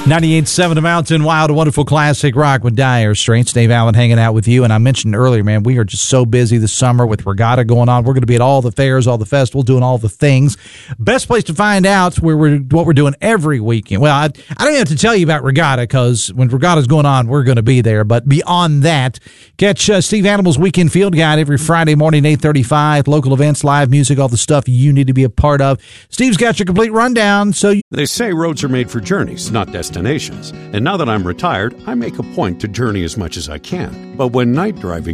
98.7 The Mountain, wild, wonderful classic rock with Dire Straits. Dave Allen hanging out with you. And I mentioned earlier, man, we are just so busy this summer with Regatta going on. We're going to be at all the fairs, all the festivals, doing all the things. Best place to find out what we're doing every weekend. Well, I don't even have to tell you about Regatta, because when Regatta's going on, we're going to be there. But beyond that, catch Steve Animal's Weekend Field Guide every Friday morning, 8:35. Local events, live music, all the stuff you need to be a part of. Steve's got your complete rundown. They say roads are made for journeys, not destinations. And now that I'm retired, I make a point to journey as much as I can. But when night driving